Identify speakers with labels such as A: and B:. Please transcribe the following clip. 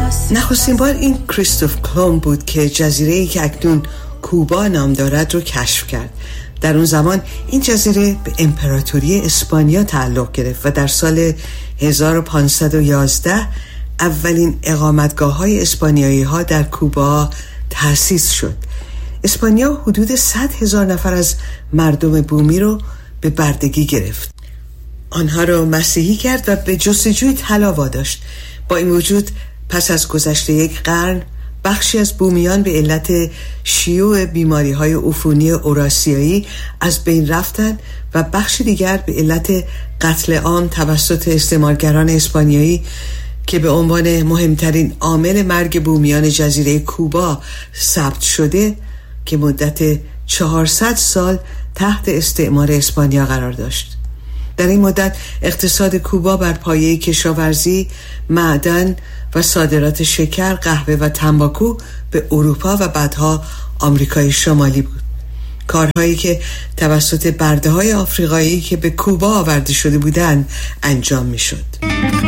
A: نخستین بار این کریستوف کلمب بود که جزیره‌ای که اکنون کوبا نام دارد رو کشف کرد. در اون زمان این جزیره به امپراتوری اسپانیا تعلق گرفت و در سال 1511 اولین اقامتگاه‌های اسپانیایی‌ها در کوبا تأسیس شد. اسپانیا حدود 100,000 نفر از مردم بومی رو به بردگی گرفت. آنها رو مسیحی کرد و به جستجوی طلا واداشت. با این وجود پس از گذشت یک قرن بخشی از بومیان به علت شیوع بیماری‌های عفونی اوراسیایی از بین رفتند و بخش دیگر به علت قتل عام توسط استعمارگران اسپانیایی که به عنوان مهمترین عامل مرگ بومیان جزیره کوبا ثبت شده که مدت 400 سال تحت استعمار اسپانیا قرار داشت. در این مدت اقتصاد کوبا بر پایه کشاورزی، معدن و صادرات شکر، قهوه و تنباکو به اروپا و بعدها آمریکای شمالی بود. کارهایی که توسط برده‌های آفریقایی که به کوبا آورده شده بودند انجام می‌شد.